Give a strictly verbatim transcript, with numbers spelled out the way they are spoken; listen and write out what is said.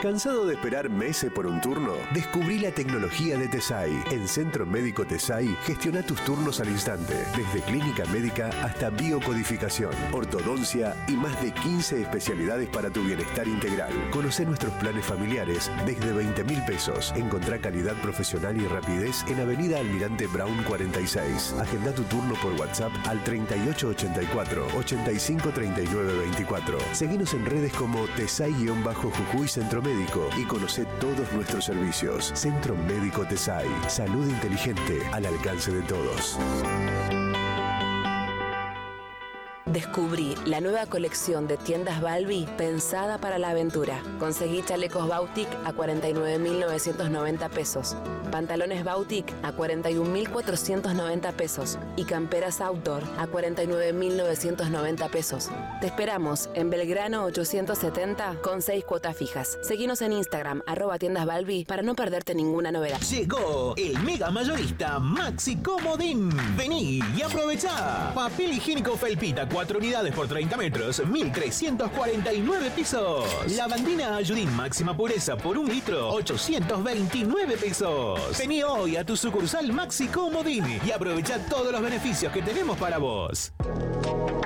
¿Cansado de esperar meses por un turno? Descubrí la tecnología de Tesai. En Centro Médico Tesai, gestiona tus turnos al instante, desde clínica médica hasta biocodificación, ortodoncia y más de quince especialidades para tu bienestar integral. Conoce nuestros planes familiares desde veinte mil pesos. Encontrá calidad profesional y rapidez en Avenida Almirante Brown cuarenta y seis. Agenda tu turno por WhatsApp al treinta y ocho ochenta y cuatro, ochenta y cinco treinta y nueve veinticuatro. Seguinos en redes como Tesai-Jujuy Centro Médico y conoce todos nuestros servicios. Centro Médico Tesai. Salud inteligente al alcance de todos. Descubrí la nueva colección de tiendas Balbi pensada para la aventura. Conseguí chalecos Bautic a cuarenta y nueve mil novecientos noventa pesos, pantalones Bautic a cuarenta y un mil cuatrocientos noventa pesos y camperas Outdoor a cuarenta y nueve mil novecientos noventa pesos. Te esperamos en Belgrano ochocientos setenta con seis cuotas fijas. Seguinos en Instagram, arroba tiendas Balbi, para no perderte ninguna novedad. Llegó el mega mayorista Maxi Comodín. Vení y aprovechá. Papel higiénico Felpita, cuatro unidades por treinta metros, mil trescientos cuarenta y nueve pesos. Lavandina Ayudín máxima pureza por un litro, ochocientos veintinueve pesos. Vení hoy a tu sucursal Maxi Comodín y aprovecha todos los beneficios que tenemos para vos.